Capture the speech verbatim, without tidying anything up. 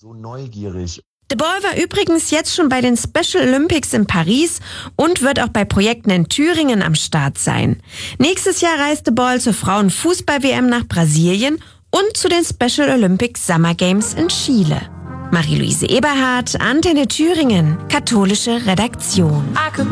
So neugierig. De Boll war übrigens jetzt schon bei den Special Olympics in Paris und wird auch bei Projekten in Thüringen am Start sein. Nächstes Jahr reist de Boll zur Frauenfußball-W M nach Brasilien und zu den Special Olympics Summer Games in Chile. Marie-Louise Eberhardt, Antenne Thüringen, katholische Redaktion.